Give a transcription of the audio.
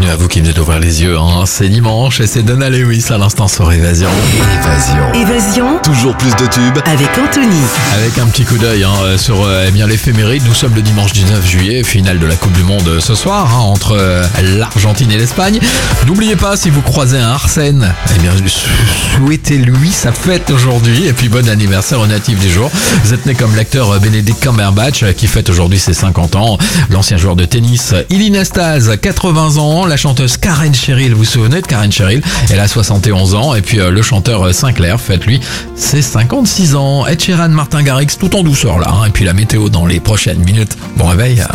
bienvenue à vous qui venez d'ouvrir les yeux. C'est dimanche et c'est Donna Lewis à l'instant sur Évasion. Évasion. Toujours plus de tubes. Avec Anthony. Avec un petit coup d'œil sur l'éphéméride. Nous sommes le dimanche 19 juillet, finale de la Coupe du Monde ce soir entre l'Argentine et l'Espagne. N'oubliez pas, si vous croisez un Arsène, souhaitez-lui sa fête aujourd'hui. Et puis bon anniversaire au natif du jour. Vous êtes né comme l'acteur Benedict Cumberbatch qui fête aujourd'hui ses 50 ans. L'ancien joueur de tennis Ilie Nastase, 80 ans. La chanteuse Karen Cheryl, vous vous souvenez de Karen Cheryl? Elle a 71 ans. Et puis le chanteur Sinclair fête lui ses 56 ans. Ed Sheeran, Martin Garrix, tout en douceur là. Et puis la météo dans les prochaines minutes. Bon réveil.